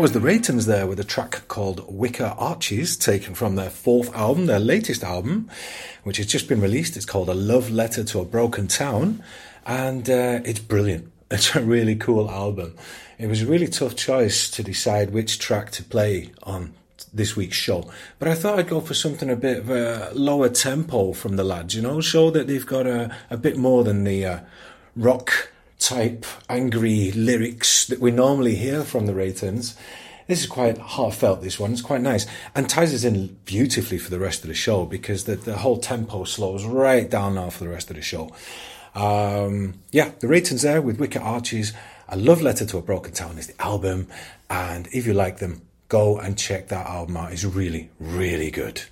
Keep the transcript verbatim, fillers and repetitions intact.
was the Raytons there with a track called Wicker Arches, taken from their fourth album, their latest album, which has just been released. It's called A Love Letter to a Broken Town, and uh, it's brilliant. It's a really cool album. It was a really tough choice to decide which track to play on this week's show, but I thought I'd go for something a bit of a lower tempo from the lads, you know, show that they've got a, a bit more than the uh, rock type angry lyrics that we normally hear from the Raytons. This is quite heartfelt, this one. It's quite nice and ties us in beautifully for the rest of the show, because the, the whole tempo slows right down now for the rest of the show. Um, yeah, the Raytons there with Wicker Arches. A Love Letter to a Broken Town is the album, and if you like them, go and check that album out. It's really, really good.